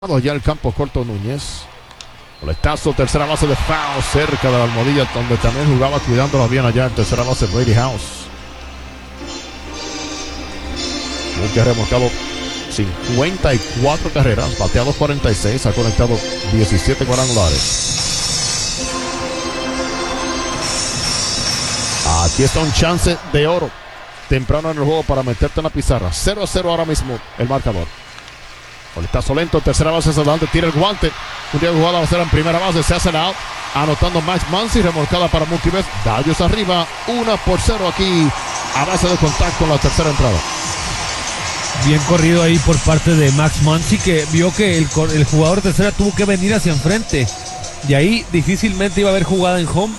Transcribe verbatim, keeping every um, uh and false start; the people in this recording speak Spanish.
Ya el campo corto Núñez. Coletazo, tercera base de foul, cerca de la almohadilla, donde también jugaba cuidándola bien allá en tercera base Brady House. Que ha remolcado cincuenta y cuatro carreras, bateado cuarenta y seis, ha conectado diecisiete cuadrangulares. Aquí está un chance de oro temprano en el juego para meterte en la pizarra. cero a cero ahora mismo el marcador. Coletazo lento, tercera base hacia adelante, tira el guante. Un día jugada va a ser en primera base, se hace la out, anotando Max Muncy, remolcada para Mookie Betts. Dodgers arriba, una por cero aquí, a base de contacto en la tercera entrada. Bien corrido ahí por parte de Max Muncy, que vio que el, el jugador de tercera tuvo que venir hacia enfrente. Y ahí difícilmente iba a haber jugada en home.